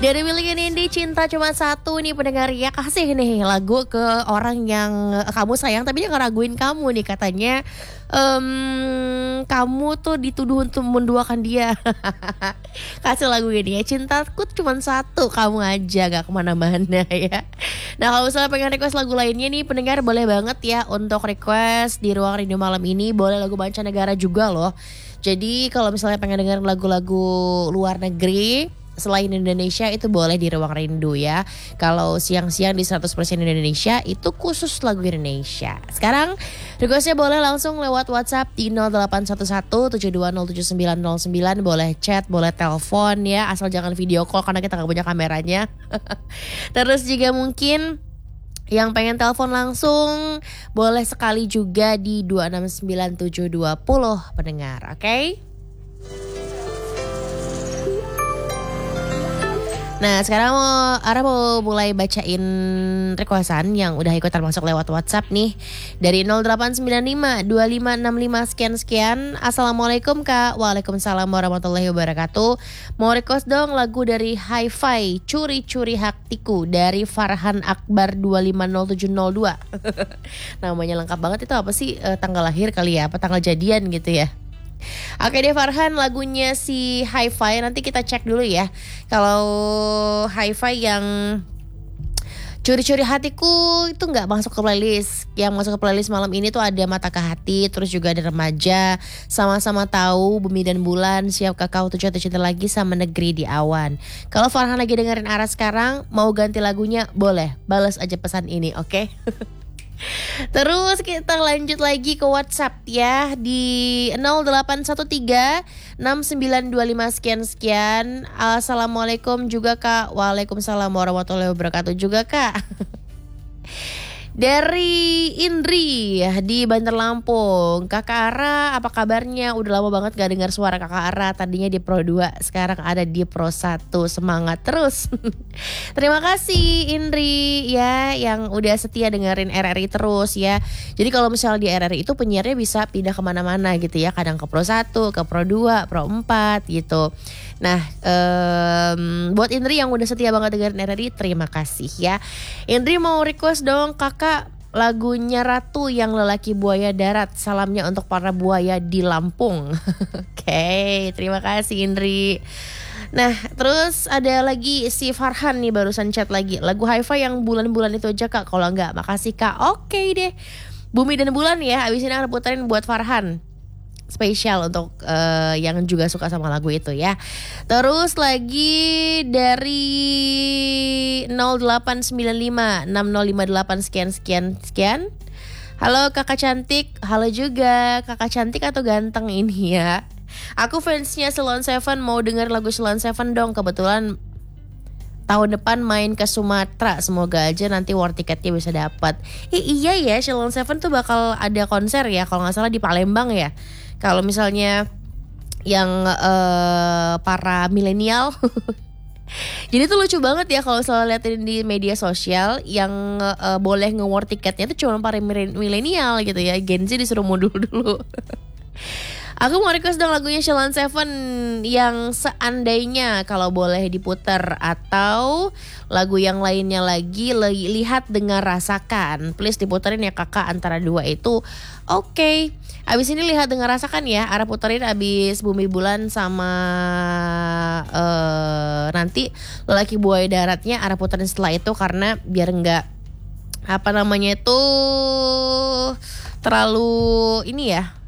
Dari miliknya Nindi, Cinta Cuma Satu nih pendengar ya. Kasih nih lagu ke orang yang kamu sayang tapi dia ngeraguin kamu nih. Katanya kamu tuh dituduh untuk menduakan dia. Kasih lagu ini ya. Cintaku cuma satu, kamu aja, gak kemana-mana ya. Nah kalau misalnya pengen request lagu lainnya nih pendengar, boleh banget ya untuk request di Ruang Rindu malam ini. Boleh lagu mancanegara juga loh. Jadi kalau misalnya pengen denger lagu-lagu luar negeri selain Indonesia, itu boleh di Ruang Rindu ya. Kalau siang-siang di 100% Indonesia itu khusus lagu Indonesia. Sekarang requestnya boleh langsung lewat WhatsApp di 0811-7207-909. Boleh chat, boleh telepon ya, asal jangan video call karena kita gak punya kameranya. Terus juga mungkin yang pengen telepon langsung boleh sekali juga di 269720 pendengar, oke? Nah sekarang Ara mau mulai bacain requestan yang udah ikut termasuk lewat WhatsApp nih. Dari 0895-2565 sekian-sekian. Assalamualaikum Kak. Waalaikumsalam warahmatullahi wabarakatuh. Mau request dong lagu dari Hi-Fi, Curi-Curi Hatiku dari Farhan Akbar 250702. Namanya lengkap banget, itu apa sih? Tanggal lahir kali ya, apa tanggal jadian gitu ya. Oke deh Farhan, lagunya si Hi-Fi nanti kita cek dulu ya. Kalau Hi-Fi yang Curi-Curi Hatiku itu gak masuk ke playlist. Yang masuk ke playlist malam ini tuh ada Mata ke Hati, terus juga ada Remaja, Sama-sama Tahu, Bumi dan Bulan, Siapkah Kau Untuk Jatuh Cinta Lagi, sama Negeri di Awan. Kalau Farhan lagi dengerin Ara sekarang, mau ganti lagunya boleh, balas aja pesan ini, oke? Terus kita lanjut lagi ke WhatsApp ya di 0813-6925 sekian-sekian. Assalamualaikum juga Kak. Waalaikumsalam warahmatullahi wabarakatuh juga Kak. Dari Indri di Bandar Lampung. Kakak Ara apa kabarnya? Udah lama banget gak dengar suara Kakak Ara. Tadinya di Pro 2, sekarang ada di Pro 1. Semangat terus. Terima kasih Indri ya, yang udah setia dengerin RRI terus ya. Jadi kalau misalnya di RRI itu penyiarnya bisa pindah kemana-mana gitu ya. Kadang ke Pro 1, ke Pro 2, Pro 4 gitu. Nah buat Indri yang udah setia banget dengerin RRI, terima kasih ya. Indri mau request dong Kakak lagunya Ratu yang Lelaki Buaya Darat. Salamnya untuk para buaya di Lampung. Oke, terima kasih Indri. Nah terus ada lagi si Farhan nih barusan chat lagi. Lagu Hi-Fi yang bulan-bulan itu aja Kak. Kalau enggak makasih Kak. Oke deh, Bumi dan Bulan ya. Abis ini aku puterin buat Farhan, spesial untuk yang juga suka sama lagu itu ya. Terus lagi dari 0895-6058 sekian. Halo kakak cantik. Halo juga kakak cantik atau ganteng ini ya. Aku fansnya Salon Seven, mau denger lagu Salon Seven dong. Kebetulan tahun depan main ke Sumatera. Semoga aja nanti war tiketnya bisa dapat. Iya ya, Salon Seven tuh bakal ada konser ya, kalau gak salah di Palembang ya. Kalau misalnya yang para milenial. Jadi tuh lucu banget ya kalau selalu liatin di media sosial yang boleh nge-war tiketnya tuh cuma para milenial gitu ya. Gen Z disuruh mundur dulu. Aku mau request dong lagunya Salon Seven yang Seandainya kalau boleh diputar, atau lagu yang lainnya lagi, Lihat Dengar Rasakan. Please diputerin ya kakak antara dua itu. Oke. Abis ini Lihat Dengar Rasakan ya. Ara puterin abis Bumi Bulan sama nanti Lelaki Buaya Daratnya Ara puterin setelah itu, karena biar enggak terlalu ini ya,